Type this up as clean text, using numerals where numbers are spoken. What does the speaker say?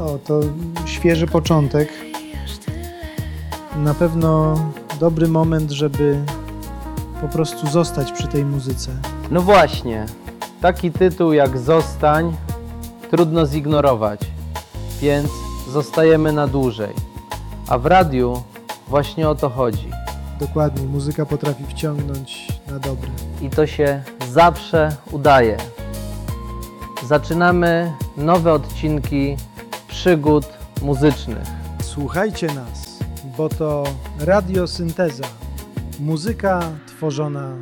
O, to świeży początek. Na pewno dobry moment, żeby po prostu zostać przy tej muzyce. No właśnie, taki tytuł jak Zostań trudno zignorować, więc zostajemy na dłużej. A w radiu właśnie o to chodzi. Dokładnie, muzyka potrafi wciągnąć na dobre. I to się zawsze udaje. Zaczynamy nowe odcinki przygód muzycznych. Słuchajcie nas, bo to radiosynteza. Muzyka tworzona